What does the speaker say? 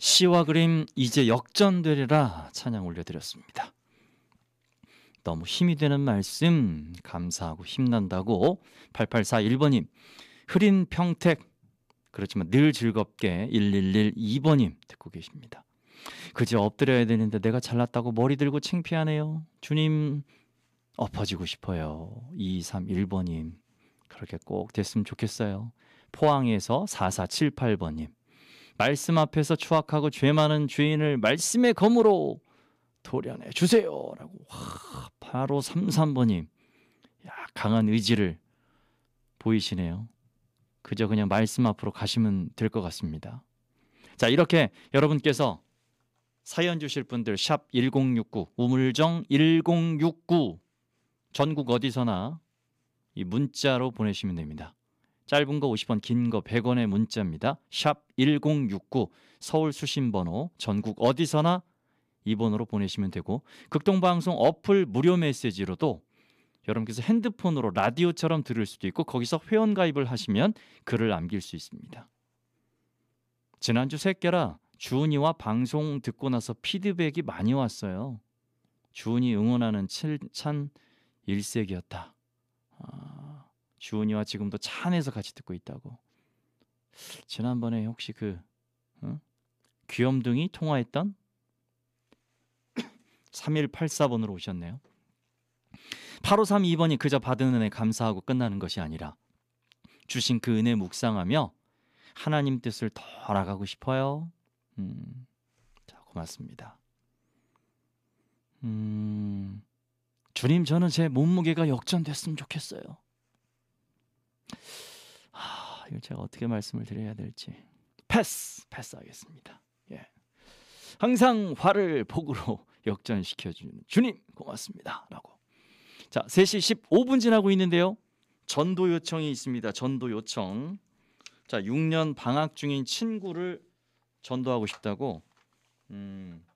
시와 그림 이제 역전되리라 찬양 올려드렸습니다. 너무 힘이 되는 말씀 감사하고 힘난다고 8841번님, 흐린 평택 그렇지만 늘 즐겁게 1112번님 듣고 계십니다. 그저 엎드려야 되는데 내가 잘났다고 머리 들고 창피하네요. 주님 엎어지고 싶어요. 2231번님 그렇게 꼭 됐으면 좋겠어요. 포항에서 4478번님, 말씀 앞에서 추악하고 죄 많은 죄인을 말씀의 검으로 도려내 주세요 라고. 바로 33번님, 강한 의지를 보이시네요. 그저 그냥 말씀 앞으로 가시면 될 것 같습니다. 자, 이렇게 여러분께서 사연 주실 분들 샵 1069 우물정 1069 전국 어디서나 이 문자로 보내시면 됩니다. 짧은 거 50원, 긴 거 100원의 문자입니다. 샵 1069 서울 수신번호 전국 어디서나 이 번호로 보내시면 되고, 극동방송 어플 무료 메시지로도 여러분께서 핸드폰으로 라디오처럼 들을 수도 있고 거기서 회원가입을 하시면 글을 남길 수 있습니다. 지난주 새끼라 주은이와 방송 듣고 나서 피드백이 많이 왔어요. 주은이 응원하는 칠찬 일색이었다. 주은이와 지금도 차 안에서 같이 듣고 있다고. 지난번에 혹시 귀염둥이 통화했던 3184번으로 오셨네요. 8532번이 그저 받은 은혜 감사하고 끝나는 것이 아니라 주신 그 은혜 묵상하며 하나님 뜻을 더 알아가고 싶어요. 자, 고맙습니다. 주님, 저는 제 몸무게가 역전됐으면 좋겠어요. 이걸 제가 어떻게 말씀을 드려야 될지 패스하겠습니다. 예. 항상 화를 복으로 역전시켜주는 주님 고맙습니다 라고. 자, 3시 15분 지나고 있는데요. 전도 요청이 있습니다. 전도 요청. 자, 6년 방학 중인 친구를 전도하고 싶다고